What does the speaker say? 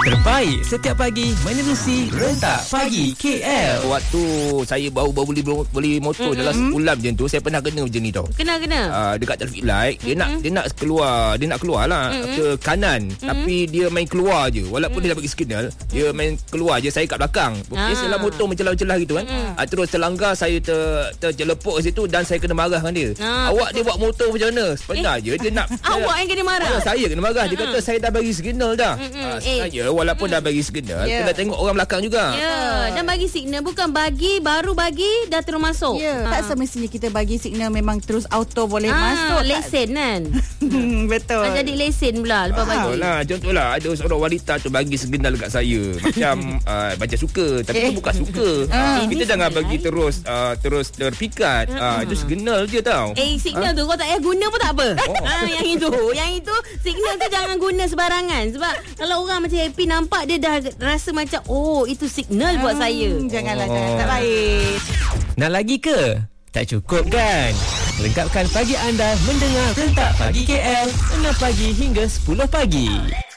Terbaik setiap pagi menerusi Rentak Pagi KL. Waktu saya baru beli motor dalam sebulan macam tu, saya pernah kena macam ni tau. Kena. Dekat traffic light, dia nak keluar lah ke kanan, tapi dia main keluar je. Walaupun dia dah bagi signal, dia main keluar je. Saya kat belakang. Biasalah motor mencelah-celah gitu kan. Terus terlanggar, saya terjelepuk kat situ dan saya kena marah dengan dia. Awak dia buat motor macam mana? Sebenarnya dia nak Awak yang kena marah. Saya kena marah. Dia kata saya dah bagi signal dah. Sebenarnya walaupun dah bagi signal, kena tengok orang belakang juga. Dan bagi signal, bukan baru bagi dah terus masuk. Tak semestinya kita bagi signal memang terus auto boleh masuk. Lesen kan. Betul. Tak jadi lesen pula lepas bagi. Contohlah ada seorang wanita tu bagi signal dekat saya macam suka, tapi itu bukan suka. Kita jangan bagi terus terpikat. Itu signal je tau. Signal tu kau tak payah guna pun tak apa. Yang itu signal tu jangan guna sebarangan. Sebab kalau orang macam happy nampak, dia dah rasa macam itu signal buat saya. Janganlah, tak baik. Nak lagi ke? Tak cukup kan? Lengkapkan pagi anda mendengar Rentak Pagi KL 6 pagi hingga 10 pagi.